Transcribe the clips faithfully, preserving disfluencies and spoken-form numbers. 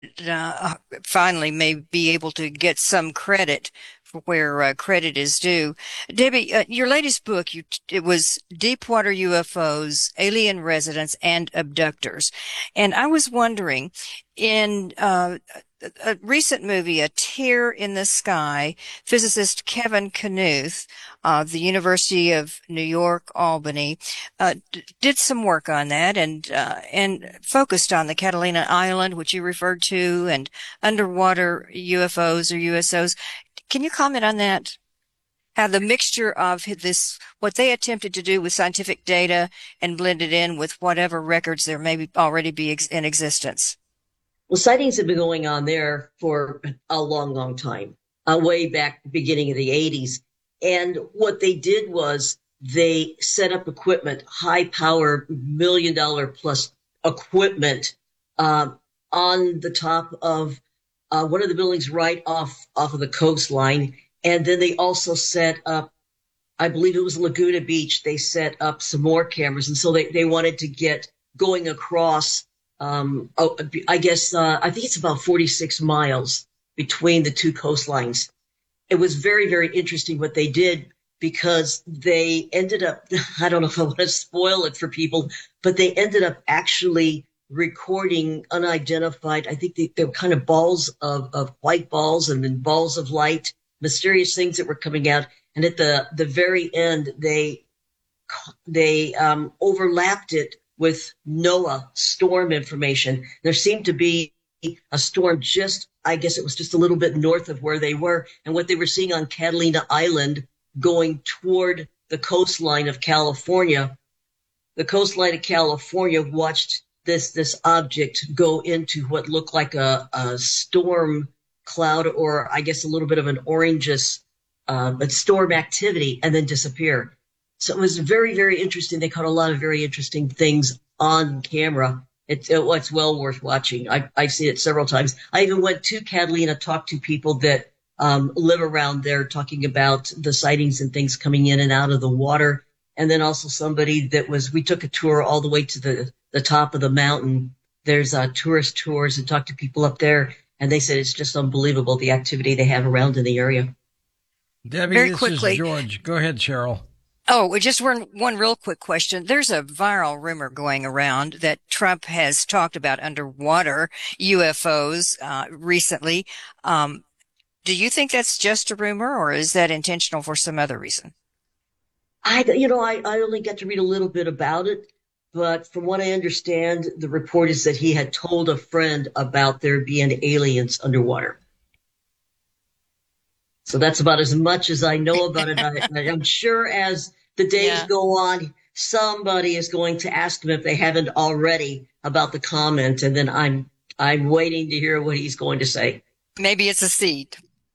uh, finally may be able to get some credit for where uh, credit is due. Debbie, uh, your latest book, you it was Deepwater U F Os, Alien Residents, and Abductors. And I was wondering, in uh, a a recent movie, A Tear in the Sky, physicist Kevin Knuth of the University of New York, Albany, uh, d- did some work on that and uh, and focused on the Catalina Island, which you referred to, and underwater U F Os or U S Os. Can you comment on that? How the mixture of this, what they attempted to do with scientific data and blend it in with whatever records there may be already be ex in existence. Well, sightings have been going on there for a long, long time, uh, way back the beginning of the eighties. And what they did was they set up equipment, high power, million dollar plus equipment, uh, on the top of uh, one of the buildings right off, off of the coastline. And then they also set up, I believe it was Laguna Beach, they set up some more cameras. And so they, they wanted to get going across, um, oh, I guess, uh, I think it's about forty-six miles between the two coastlines. It was very, very interesting what they did because they ended up, I don't know if I want to spoil it for people, but they ended up actually recording unidentified, I think they, they were kind of balls of, of white balls and then balls of light, mysterious things that were coming out. And at the, the very end, they, they, um, overlapped it with NOAA storm information. There seemed to be a storm just, I guess it was just a little bit north of where they were. And what they were seeing on Catalina Island going toward the coastline of California, the coastline of California watched this, this object go into what looked like a, a storm cloud, or I guess a little bit of an orangeous, uh, but storm activity, and then disappear. So it was very, very interesting. They caught a lot of very interesting things on camera. It's, it's well worth watching. I, I've seen it several times. I even went to Catalina, talked to people that um, live around there, talking about the sightings and things coming in and out of the water. And then also somebody that was, we took a tour all the way to the, the top of the mountain. There's uh, tourist tours, and talked to people up there. And they said it's just unbelievable, the activity they have around in the area. Debbie, Very this quickly. is George. Go ahead, Cheryl. Oh, just one one real quick question. There's a viral rumor going around that Trump has talked about underwater U F Os uh, recently. Um, do you think that's just a rumor, or is that intentional for some other reason? I, you know, I, I only got to read a little bit about it, but from what I understand, the report is that he had told a friend about there being aliens underwater. So that's about as much as I know about it. I, I'm sure as the days Yeah. go on, somebody is going to ask him if they haven't already about the comment, and then I'm I'm waiting to hear what he's going to say. Maybe it's a seed.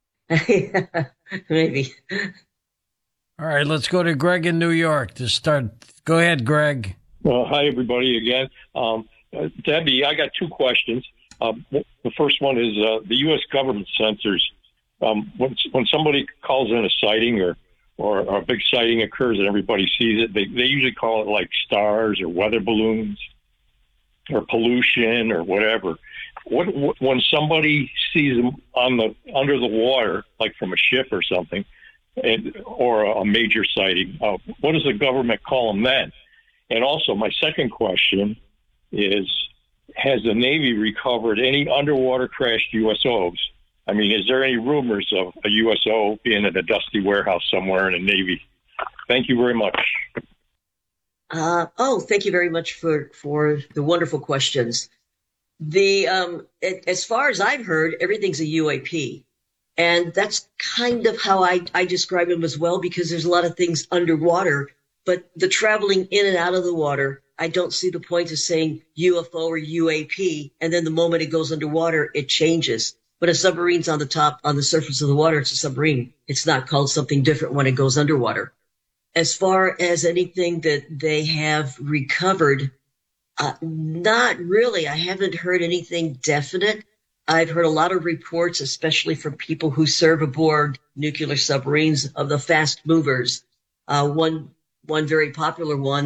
Maybe. All right, let's go to Greg in New York to start. Go ahead, Greg. Well, hi, everybody, again. Um, uh, Debbie, I got two questions. Um, the first one is uh, the U S government censors. Um, when, when somebody calls in a sighting or, or, or a big sighting occurs and everybody sees it, they, they usually call it like stars or weather balloons or pollution or whatever. What, what, when somebody sees them on the under the water, like from a ship or something, and, or a major sighting, uh, what does the government call them then? And also, my second question is, has the Navy recovered any underwater crashed U S Os? I mean, is there any rumors of a U S O being in a dusty warehouse somewhere in the Navy? Thank you very much. Uh, oh, thank you very much for, for the wonderful questions. The um, it, as far as I've heard, everything's a U A P. And that's kind of how I, I describe them as well, because there's a lot of things underwater, but the traveling in and out of the water, I don't see the point of saying U F O or U A P, and then the moment it goes underwater, it changes. But a submarine's on the top, on the surface of the water, it's a submarine. It's not called something different when it goes underwater. As far as anything that they have recovered, uh, not really. I haven't heard anything definite. I've heard a lot of reports, especially from people who serve aboard nuclear submarines, of the fast movers. Uh, one, one very popular one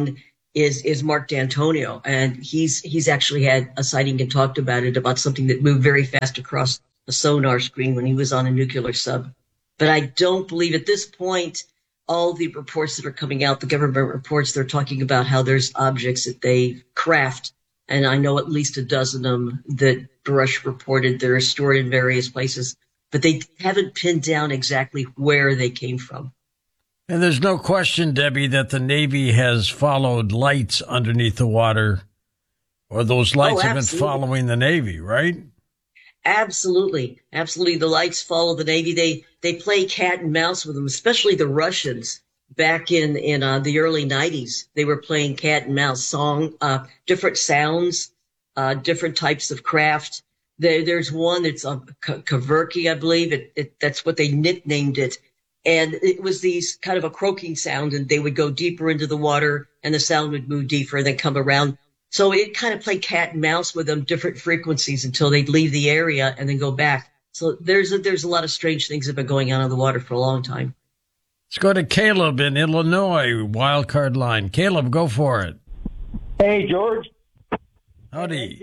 is is Mark D'Antonio, and he's he's actually had a sighting and talked about it, about something that moved very fast across a sonar screen when he was on a nuclear sub. But I don't believe at this point all the reports that are coming out, the government reports, they're talking about how there's objects that they craft, and I know at least a dozen of them that Brush reported they're stored in various places, but they haven't pinned down exactly where they came from. And there's no question, Debbie, that the Navy has followed lights underneath the water, or those lights Oh, have been absolutely. following the Navy, right? Absolutely. Absolutely. The lights follow the Navy. They they play cat and mouse with them, especially the Russians back in, in uh, the early nineties. They were playing cat and mouse song, uh, different sounds, uh, different types of craft. There, there's one that's a K- Kaverki, I believe. It, it, that's what they nicknamed it. And it was these kind of a croaking sound, and they would go deeper into the water and the sound would move deeper and then come around. So it kind of played cat and mouse with them, different frequencies until they'd leave the area and then go back. So there's a, there's a lot of strange things that have been going on in the water for a long time. Let's go to Caleb in Illinois, wild card line. Caleb, go for it. Hey, George. Howdy.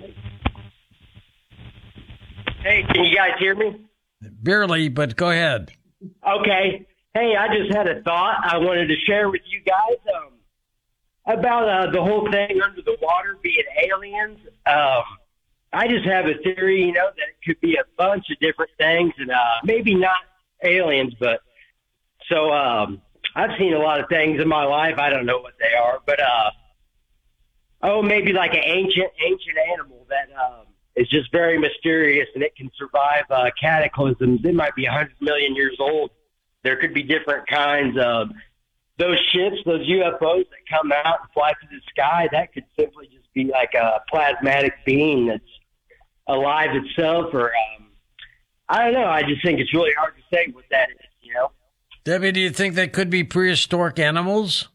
Hey, can you guys hear me? Barely, but go ahead. Okay. Hey, I just had a thought I wanted to share with you guys um, about uh, the whole thing under the water being aliens. Um, I just have a theory, you know, that it could be a bunch of different things, and uh, maybe not aliens, but so um, I've seen a lot of things in my life. I don't know what they are, but uh, oh, maybe like an ancient, ancient animal that um, is just very mysterious, and it can survive uh, cataclysms. It might be a hundred million years old. There could be different kinds of those ships, those U F Os that come out and fly through the sky. That could simply just be like a plasmatic being that's alive itself, or um, I don't know. I just think it's really hard to say what that is, you know? Debbie, do you think they could be prehistoric animals?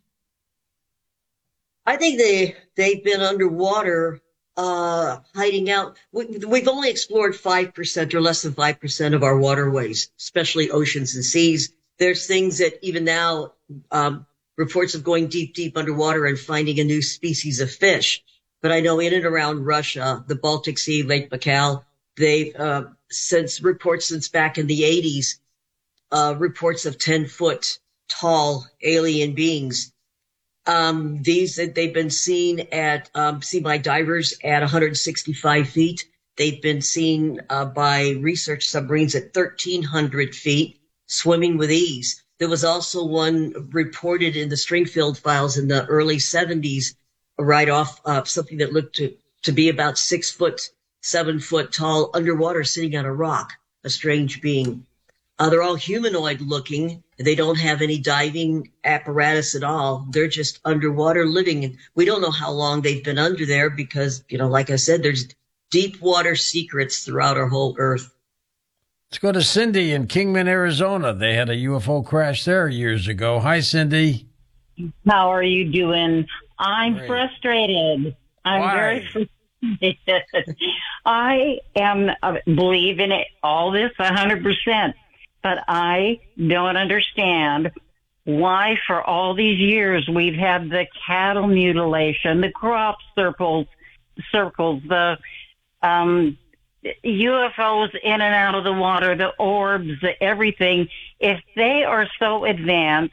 I think they, they've been underwater, uh, hiding out. We, we've only explored five percent or less than five percent of our waterways, especially oceans and seas. There's things that even now, um, reports of going deep, deep underwater and finding a new species of fish. But I know in and around Russia, the Baltic Sea, Lake Baikal, they've, uh, since reports since back in the eighties, uh, reports of ten foot tall alien beings. Um, these, they've been seen at, um, seen by divers at one hundred sixty-five feet. They've been seen, uh, by research submarines at thirteen hundred feet, swimming with ease. There was also one reported in the Stringfield files in the early seventies, right off, uh, something that looked to, to be about six foot, seven foot tall underwater sitting on a rock, a strange being. Uh, they're all humanoid looking. They don't have any diving apparatus at all. They're just underwater living. And we don't know how long they've been under there because, you know, like I said, there's deep water secrets throughout our whole earth. Let's go to Cindy in Kingman, Arizona. They had a U F O crash there years ago. Hi, Cindy. How are you doing? I'm Great. frustrated. I'm Why? very frustrated. I am uh, believe in it, all this one hundred percent, but I don't understand why for all these years we've had the cattle mutilation, the crop circles, circles, the um, U F Os in and out of the water, the orbs, the everything. If they are so advanced,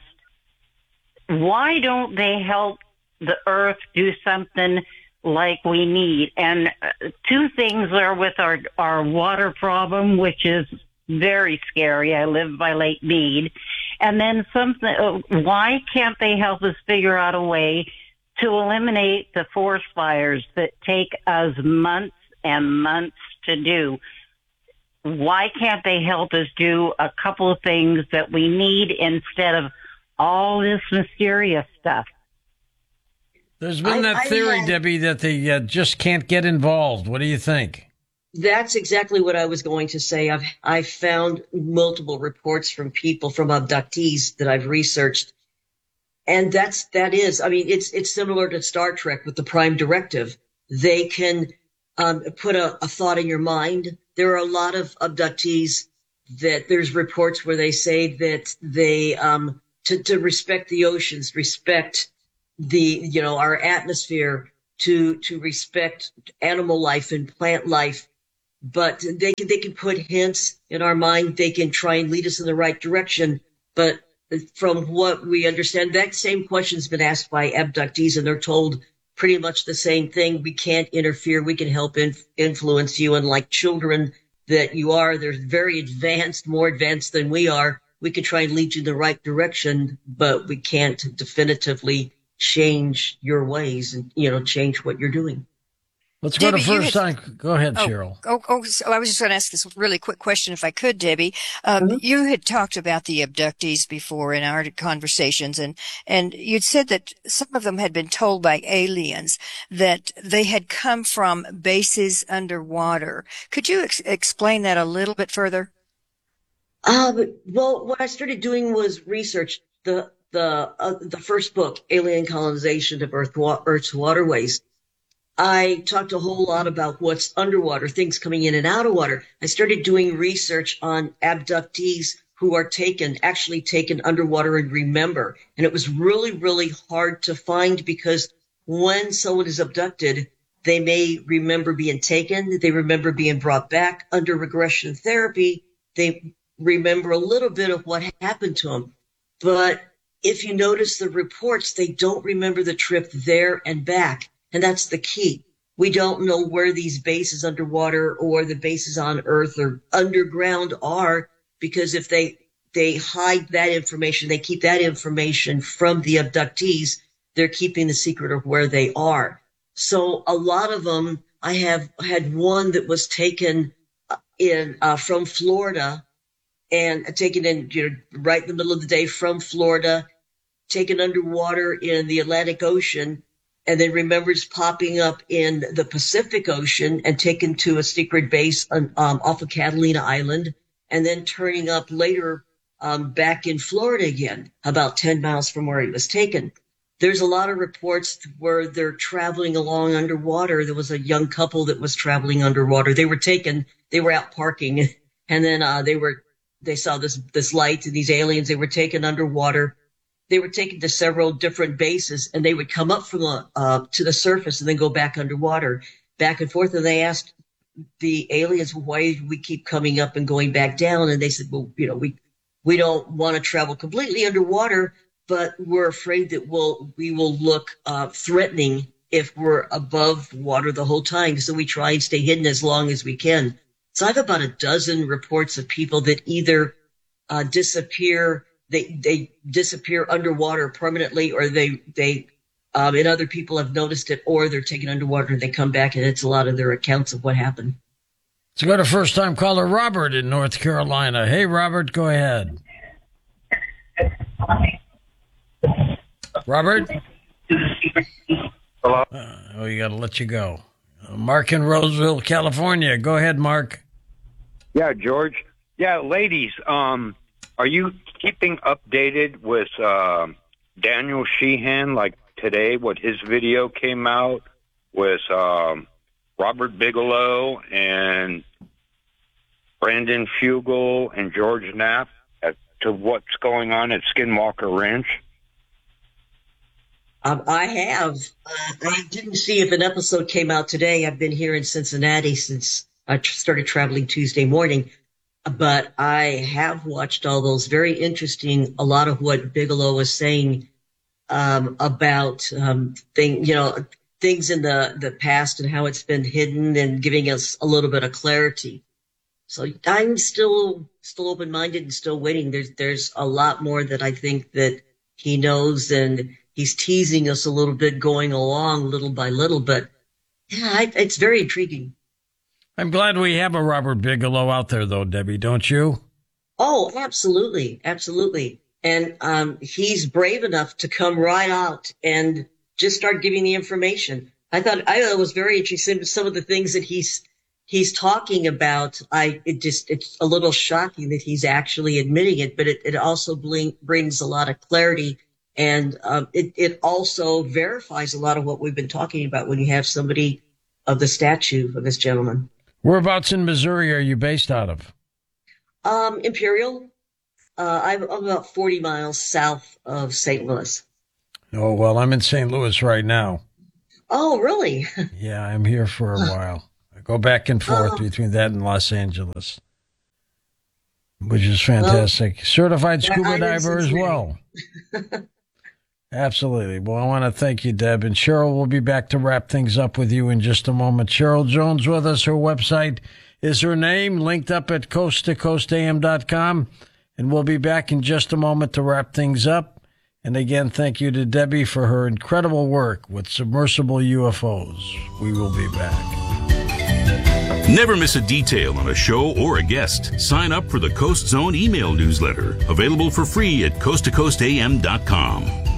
why don't they help the earth do something like we need? And uh, two things are with our, our water problem, which is very scary. I live by Lake Mead. And then something, uh, why can't they help us figure out a way to eliminate the forest fires that take us months and months to do? Why can't they help us do a couple of things that we need instead of all this mysterious stuff? There's been I- that I theory, had- Debbie, that they uh, just can't get involved. What do you think? That's exactly what I was going to say. I've, I've found multiple reports from people, from abductees that I've researched. And that's, that is, I mean, it's, it's similar to Star Trek with the Prime Directive. They can, um, put a, a thought in your mind. There are a lot of abductees that there's reports where they say that they, um, to, to respect the oceans, respect the, you know, our atmosphere, to, to respect animal life and plant life. But they can, they can put hints in our mind. They can try and lead us in the right direction. But from what we understand, that same question's been asked by abductees, and they're told pretty much the same thing. We can't interfere. We can help in, influence you. And like children that you are, they're very advanced, more advanced than we are. We can try and lead you in the right direction, but we can't definitively change your ways and, you know, change what you're doing. Let's Debbie, go to you first had- time. Go ahead, Oh, Cheryl. oh, oh, so I was just going to ask this really quick question, if I could, Debbie. Um, Mhm. You had talked about the abductees before in our conversations, and, and you'd said that some of them had been told by aliens that they had come from bases underwater. Could you ex- explain that a little bit further? Uh, but, well, what I started doing was research. The the uh, the first book, Alien Colonization of Earth, wa- Earth's Waterways. I talked a whole lot about what's underwater, things coming in and out of water. I started doing research on abductees who are taken, actually taken underwater and remember. And it was really, really hard to find, because when someone is abducted, they may remember being taken. They remember being brought back under regression therapy. They remember a little bit of what happened to them. But if you notice the reports, they don't remember the trip there and back. And that's the key. We don't know where these bases underwater or the bases on Earth or underground are, because if they they hide that information, they keep that information from the abductees, they're keeping the secret of where they are. So a lot of them, I have had one that was taken in uh, from Florida and taken in, you know, right in the middle of the day from Florida, taken underwater in the Atlantic Ocean, and then remembers popping up in the Pacific Ocean and taken to a secret base on, um, off of Catalina Island, and then turning up later um, back in Florida again, about ten miles from where he was taken. There's a lot of reports where they're traveling along underwater. There was a young couple that was traveling underwater. They were taken, they were out parking, and then uh, they were they saw this this light and these aliens. They were taken underwater. They were taken to several different bases, and they would come up from the, uh, to the surface and then go back underwater, back and forth. And they asked the aliens, why do we keep coming up and going back down? And they said, well, you know, we, we don't want to travel completely underwater, but we're afraid that we'll, we will look, uh, threatening if we're above water the whole time. So we try and stay hidden as long as we can. So I have about a dozen reports of people that either, uh, disappear They they disappear underwater permanently, or they they um, and other people have noticed it, or they're taken underwater and they come back, and it's a lot of their accounts of what happened. Let's go to first time caller Robert in North Carolina. Hey, Robert, go ahead. Robert? Hello? Uh, oh, you got to let you go. Uh, Mark in Roseville, California. Go ahead, Mark. Yeah, George. Yeah, ladies, um, are you keeping updated with uh, Daniel Sheehan, like today, what his video came out with um, Robert Bigelow and Brandon Fugel and George Knapp as to what's going on at Skinwalker Ranch? Um, I have. Uh, I didn't see if an episode came out today. I've been here in Cincinnati since I tr- started traveling Tuesday morning. But I have watched all those. Very interesting. A lot of what Bigelow was saying um, about um, thing, you know, things in the, the past and how it's been hidden, and giving us a little bit of clarity. So I'm still still open minded and still waiting. There's there's a lot more that I think that he knows, and he's teasing us a little bit, going along little by little. But yeah, I, it's very intriguing. I'm glad we have a Robert Bigelow out there, though, Debbie, don't you? Oh, absolutely. Absolutely. And um, he's brave enough to come right out and just start giving the information. I thought I thought it was very interesting. Some of the things that he's he's talking about, I it just it's a little shocking that he's actually admitting it, but it, it also bling, brings a lot of clarity, and um, it it also verifies a lot of what we've been talking about when you have somebody of the stature of this gentleman. Whereabouts in Missouri are you based out of? Um, Imperial. Uh, I'm, I'm about forty miles south of Saint Louis. Oh, well, I'm in Saint Louis right now. Oh, really? Yeah, I'm here for a while. I go back and forth oh. between that and Los Angeles, which is fantastic. Well, certified scuba diver as well. Absolutely. Well, I want to thank you, Deb. And Cheryl will be back to wrap things up with you in just a moment. Cheryl Jones with us. Her website is her name, linked up at coast to coast a m dot com. And we'll be back in just a moment to wrap things up. And again, thank you to Debbie for her incredible work with submersible U F Os. We will be back. Never miss a detail on a show or a guest. Sign up for the Coast Zone email newsletter, available for free at coast to coast a m dot com.